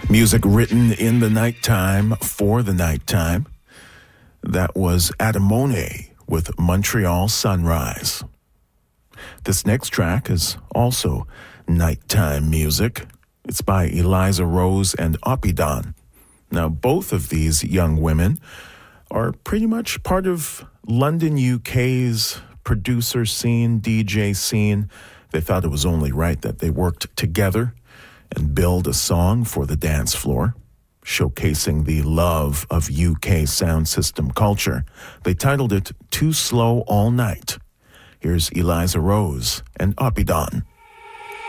Music written in the nighttime for the nighttime. That was Adamone with Montreal Sunrise. This next track is also nighttime music. It's by Eliza Rose and Oppidan. Now, both of these young women are pretty much part of London, UK's producer scene, DJ scene. They thought it was only right that they worked together and build a song for the dance floor, showcasing the love of UK sound system culture. They titled it Too Slow All Night. Here's Eliza Rose and Oppidan.